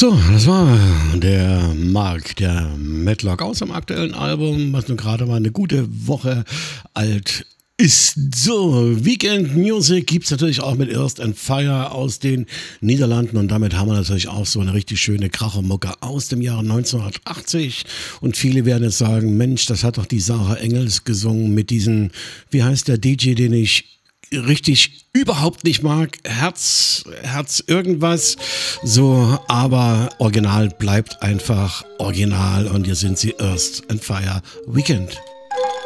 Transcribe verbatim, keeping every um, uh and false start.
So, das war der Mark, der Matlock aus dem aktuellen Album, was nun gerade mal eine gute Woche alt ist. So, Weekend Music gibt es natürlich auch mit Earth and Fire aus den Niederlanden und damit haben wir natürlich auch so eine richtig schöne Krachermucke aus dem Jahre neunzehnhundertachtzig und viele werden jetzt sagen, Mensch, das hat doch die Sarah Engels gesungen mit diesem, wie heißt der D J, den ich richtig überhaupt nicht mag, Herz, Herz irgendwas, so, aber Original bleibt einfach Original und hier sind sie, Earth and Fire Weekend.